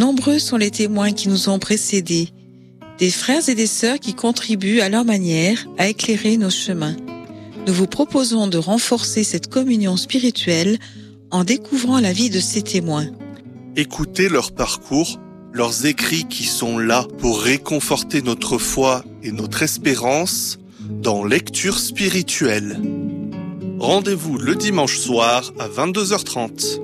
Nombreux sont les témoins qui nous ont précédés, des frères et des sœurs qui contribuent à leur manière à éclairer nos chemins. Nous vous proposons de renforcer cette communion spirituelle en découvrant la vie de ces témoins. Écoutez leur parcours, leurs écrits qui sont là pour réconforter notre foi et notre espérance dans Lecture spirituelle. Rendez-vous le dimanche soir à 22h30.